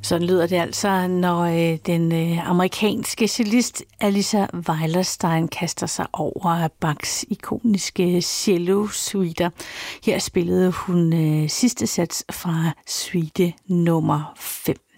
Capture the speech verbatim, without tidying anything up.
Sådan lyder det altså, når øh, den øh, amerikanske cellist Alissa Weilerstein kaster sig over Bachs ikoniske cello-suiter. Her spillede hun øh, sidste sats fra suite nummer fem.